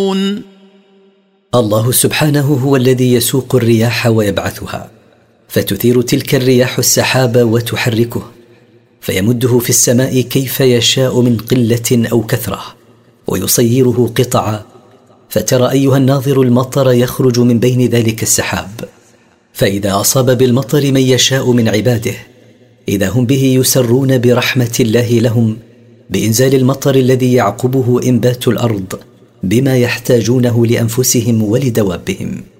الله سبحانه هو الذي يسوق الرياح ويبعثها، فتثير تلك الرياح السحاب وتحركه، فيمده في السماء كيف يشاء من قلة أو كثرة، ويصيره قطعا، فترى أيها الناظر المطر يخرج من بين ذلك السحاب، فإذا أصاب بالمطر من يشاء من عباده إذا هم به يسرون برحمة الله لهم بإنزال المطر الذي يعقبه إنبات الأرض بما يحتاجونه لأنفسهم ولدوابهم.